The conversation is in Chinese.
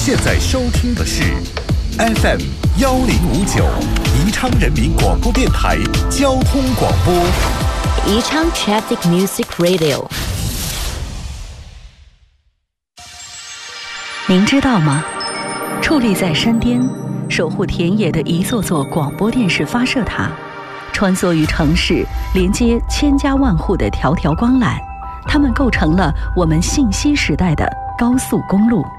现在收听的是 FM 1059宜昌人民广播电台交通广播。 宜昌 Traffic Music Radio。 您知道吗？矗立在山巅，守护田野的一座座广播电视发射塔，穿梭于城市，连接千家万户的条条光缆，它们构成了我们信息时代的高速公路。